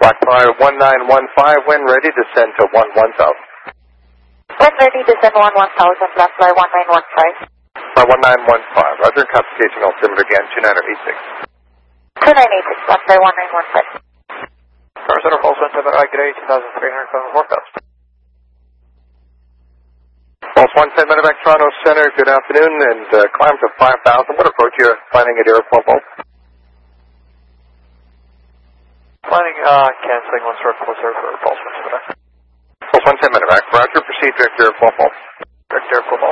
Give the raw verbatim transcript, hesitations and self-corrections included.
Black Flyer one nine one five, when ready, descend to one one thousand. When ready, descend one one thousand, Black Flyer one nine one five. Flight one nine one five, roger, computation altimeter again, two nine eight six. two nine eight six, Black Flyer one nine one five. Tower Center, false one seven, I get two thousand three hundred seven forecast. False one ten, Medevac Toronto Center, good afternoon, and uh, climb to five thousand. What approach you're finding at airport Volt? Planning, uh, canceling one stroke closer for false one seven. False one ten, Medevac, roger, proceed direct to airport Volt. Direct to airport Volt.